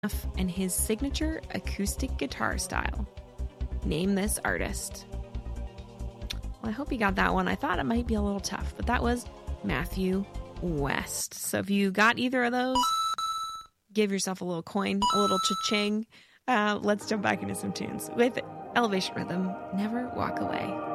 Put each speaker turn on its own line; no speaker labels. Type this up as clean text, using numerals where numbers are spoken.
and his signature acoustic guitar style. Name this artist. Well, I hope you got that one. I thought it might be a little tough, but that was Matthew West. So if you got either of those, give yourself a little coin, a little cha-ching. Let's jump back into some tunes with Elevation Rhythm, Never Walk Away.